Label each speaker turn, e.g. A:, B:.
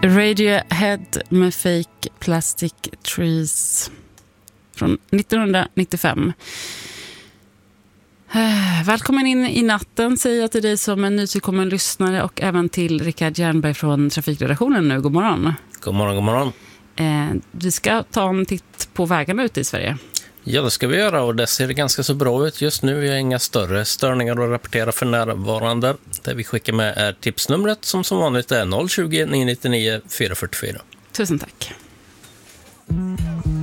A: Radiohead med Fake Plastic Trees från 1995. Välkommen in i natten, säger jag till dig som en nytillkommen lyssnare och även till Rickard Jernberg från Trafikredaktionen nu. God morgon.
B: God morgon, god morgon.
A: Vi ska ta en titt på vägarna ute i Sverige.
B: Ja, det ska vi göra och det ser ganska så bra ut just nu. Vi har inga större störningar att rapportera för närvarande. Det vi skickar med är tipsnumret som vanligt är 020 999 444.
A: Tusen tack.